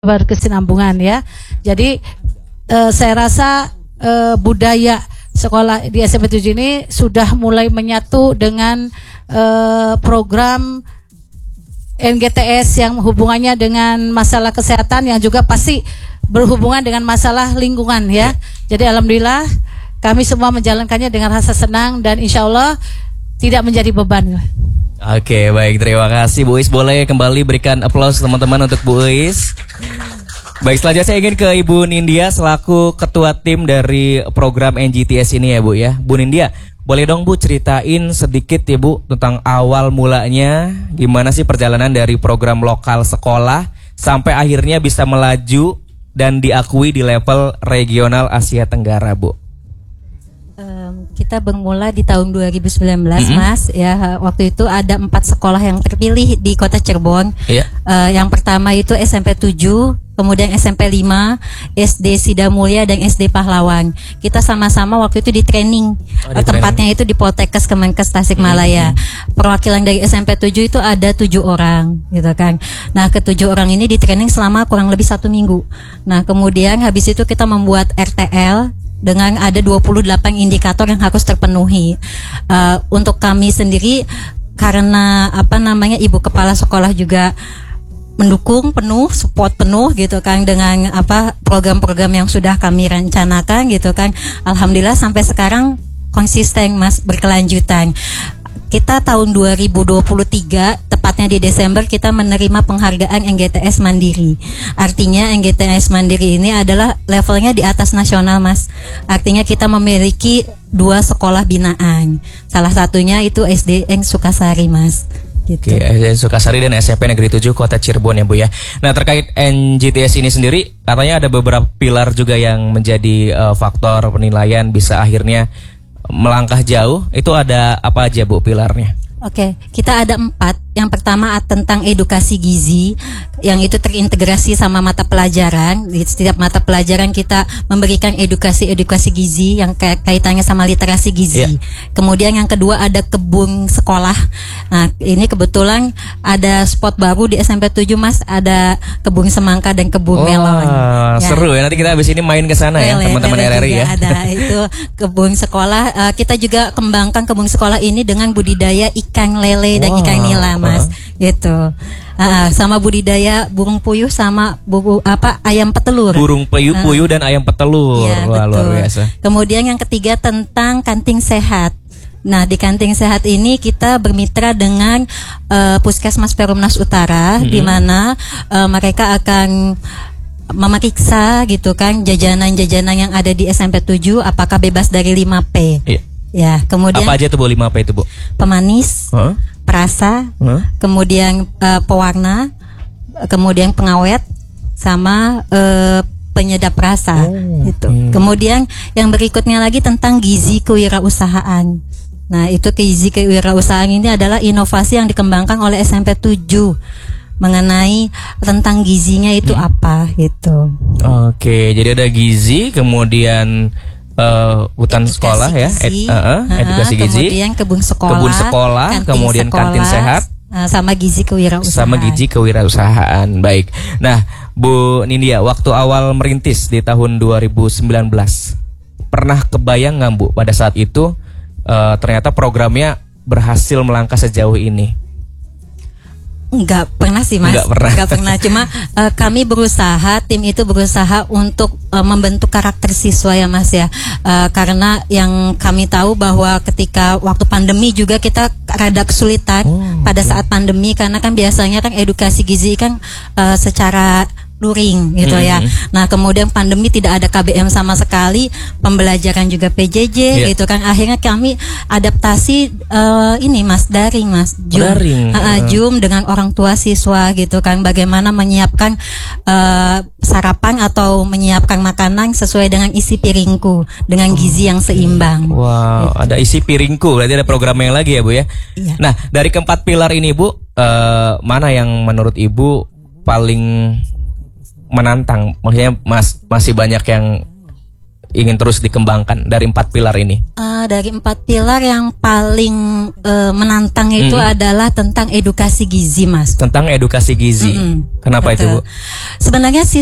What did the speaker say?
berkesinambungan ya. Jadi saya rasa budaya sekolah di SMP 7 ini sudah mulai menyatu dengan program NGTS yang hubungannya dengan masalah kesehatan yang juga pasti berhubungan dengan masalah lingkungan ya. Jadi alhamdulillah kami semua menjalankannya dengan rasa senang dan insya Allah tidak menjadi beban. Oke, baik, terima kasih Bu Uis. Boleh kembali berikan aplaus teman-teman untuk Bu Uis. Baik, selanjutnya saya ingin ke Ibu Nindya selaku ketua tim dari program NGTS ini ya Bu ya. Bu Nindya, boleh dong Bu ceritain sedikit ya Bu tentang awal mulanya, gimana sih perjalanan dari program lokal sekolah sampai akhirnya bisa melaju dan diakui di level regional Asia Tenggara Bu. Kita bermula di tahun 2019 Mas ya, waktu itu ada 4 sekolah yang terpilih di kota Cirebon. Yang pertama itu SMP 7, kemudian SMP 5, SD Sidamulya dan SD Pahlawan. Kita sama-sama waktu itu di training. Tempatnya itu di Poltekkes Kemenkes Tasikmalaya. Perwakilan dari SMP 7 itu ada 7 orang gitu kan. Nah, ke-7 orang ini di training selama kurang lebih 1 minggu. Nah, kemudian habis itu kita membuat RTL dengan ada 28 indikator yang harus terpenuhi. Untuk kami sendiri karena Ibu Kepala Sekolah juga mendukung penuh, support penuh gitu kan dengan program-program yang sudah kami rencanakan gitu kan. Alhamdulillah sampai sekarang konsisten Mas, berkelanjutan. Kita tahun 2023 tepatnya di Desember kita menerima penghargaan NGTS Mandiri. Artinya NGTS Mandiri ini adalah levelnya di atas nasional Mas. Artinya kita memiliki 2 sekolah binaan. Salah satunya itu SDN Sukasari Mas. Gitu. Oke, SDN Sukasari dan SMP Negeri 7 Kota Cirebon ya Bu ya. Nah, terkait NGTS ini sendiri katanya ada beberapa pilar juga yang menjadi faktor penilaian bisa akhirnya melangkah jauh. Itu ada apa aja Bu pilarnya? Oke, kita ada 4. Yang pertama tentang edukasi gizi, yang itu terintegrasi sama mata pelajaran. Di setiap mata pelajaran kita memberikan edukasi gizi yang kaitannya sama literasi gizi. Kemudian yang kedua ada kebun sekolah. Nah, ini kebetulan ada spot baru di SMP 7 Mas, ada kebun semangka dan kebun melon. Seru ya, nanti kita habis ini main ke sana ya teman-teman RRI ya. Ada itu kebun sekolah. Kita juga kembangkan kebun sekolah ini dengan budidaya ikan lele dan ikan nila Mas, gitu. Sama budidaya burung puyuh sama ayam petelur. Burung puyuh dan ayam petelur. Ya, wah, luar biasa. Kemudian yang ketiga tentang kantin sehat. Nah, di kantin sehat ini kita bermitra dengan Puskesmas Perumnas Utara, di mana mereka akan memeriksa gitu kan jajanan-jajanan yang ada di SMP 7 apakah bebas dari 5P. Ya, kemudian apa aja tuh Bu 5P itu Bu? Pemanis, perasa, kemudian pewarna, kemudian pengawet, sama penyedap rasa gitu. Kemudian yang berikutnya lagi tentang gizi kewirausahaan. Nah, itu gizi kewirausahaan ini adalah inovasi yang dikembangkan oleh SMP 7 mengenai tentang gizinya itu apa gitu. Oke, jadi ada gizi, kemudian hutan edukasi sekolah gizi, edukasi gizi, kemudian kebun sekolah, kemudian kantin sehat, sama gizi kewirausahaan. Baik. Nah, Bu Nindya, waktu awal merintis di tahun 2019, pernah kebayang nggak Bu pada saat itu ternyata programnya berhasil melangkah sejauh ini? Enggak pernah sih Mas. Enggak pernah. Cuma kami berusaha, tim itu berusaha untuk membentuk karakter siswa ya Mas ya. Karena yang kami tahu bahwa ketika waktu pandemi juga kita rada kesulitan pada saat pandemi, karena kan biasanya kan edukasi gizi kan secara luring gitu ya. Nah, kemudian pandemi tidak ada KBM sama sekali, pembelajaran juga PJJ gitu kan. Akhirnya kami adaptasi ini Mas, daring Mas, Zoom dengan orang tua siswa gitu kan. Bagaimana menyiapkan sarapan atau menyiapkan makanan sesuai dengan isi piringku dengan gizi yang seimbang. Wow, gitu. Ada isi piringku, berarti ada programnya lagi ya Bu ya. Nah, dari keempat pilar ini Bu, mana yang menurut Ibu paling menantang? Maksudnya masih banyak yang ingin terus dikembangkan dari 4 pilar ini? Dari 4 pilar yang paling menantang itu adalah tentang edukasi gizi, Mas. Tentang edukasi gizi. Kenapa itu, Bu? Sebenarnya